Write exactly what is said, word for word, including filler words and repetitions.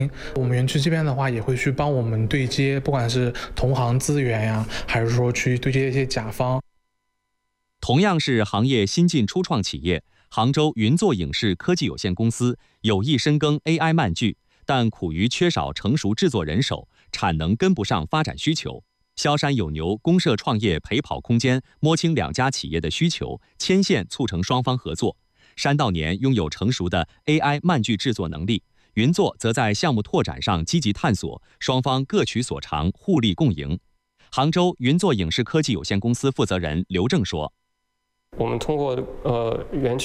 我们园区这边的话，也会去帮我们对接，不管是同行资源呀，还是说去对接一些甲方。 同样是行业新进初创企业，杭州云作影视科技有限公司有意深耕 A I 漫剧，但苦于缺少成熟制作人手，产能跟不上发展需求。萧山有牛公社创业陪跑空间摸清两家企业的需求，牵线促成双方合作。山道年拥有成熟的 A I 漫剧制作能力，云作则在项目拓展上积极探索，双方各取所长，互利共赢。杭州云作影视科技有限公司负责人刘正说：“ 我们通过呃园区。”